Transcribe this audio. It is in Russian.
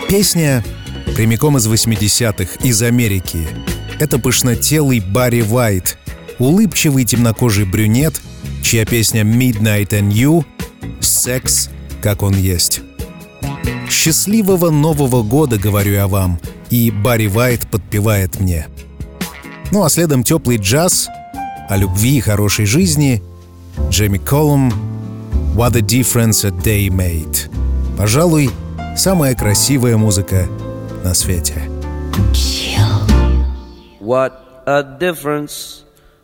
Песня прямиком из 80-х, из Америки. Это пышнотелый Барри Уайт, улыбчивый темнокожий брюнет, чья песня «Midnight and You» — секс, как он есть. «Счастливого Нового года», говорю я вам, и Барри Уайт подпевает мне. Ну а следом теплый джаз о любви и хорошей жизни. Джейми Коллум «What a difference a day made». Пожалуй, самая красивая музыка на свете. What a difference